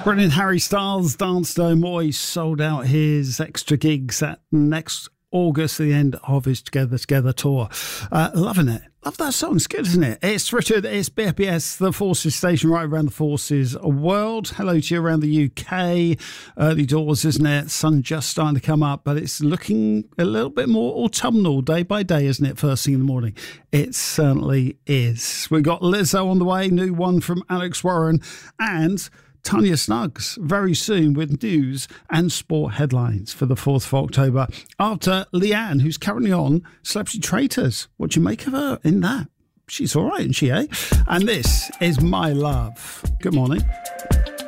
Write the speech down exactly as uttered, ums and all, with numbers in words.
Brilliant. Harry Styles, Dance No More. He sold out his extra gigs at next August, the end of his Together Together tour. Uh, loving it. Love that song. It's good, isn't it? It's Richard. It's B F B S, the Forces station, right around the Forces world. Hello to you around the U K. Early doors, isn't it? Sun just starting to come up, but it's looking a little bit more autumnal day by day, isn't it? First thing in the morning. It certainly is. We've got Lizzo on the way, new one from Alex Warren, and Tanya Snuggs very soon with news and sport headlines for the fourth of October. After Leanne, who's currently on Celebrity Traitors. What do you make of her in that? She's all right, isn't she, eh? And this is My Love. Good morning.